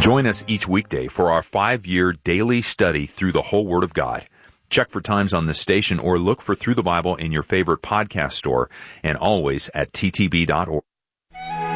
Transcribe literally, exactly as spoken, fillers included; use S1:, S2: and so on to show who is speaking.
S1: Join us each weekday for our five-year daily study through the whole Word of God. Check for times on this station or look for Through the Bible in your favorite podcast store and always at t t b dot org.